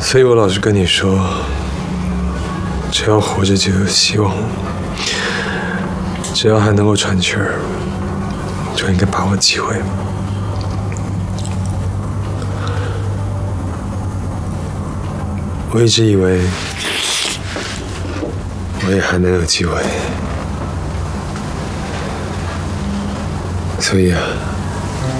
所以我老是跟你说，只要活着就有希望，只要还能够喘气儿，就应该把握机会。我一直以为我也还能有机会，所以啊。